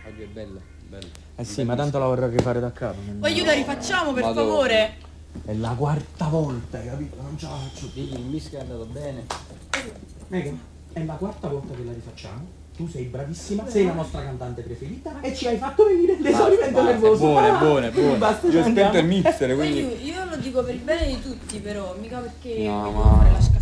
Oggi è bella, bella. Eh sì, ma tanto la vorrei rifare da capo. Voglio la rifacciamo per Madonna. favore. È la quarta volta, capito? Non ce la faccio più. Digli, il mischio è andato bene. Mega, è la quarta volta che la rifacciamo. Tu sei bravissima, sei la nostra cantante preferita e ci hai fatto venire l'esaurimento nervoso. Buone. Basta, Io ho andiamo. spento il mixer, quindi... Io lo dico per il bene di tutti, però, mica perché No, mi ma- devo fare la scala.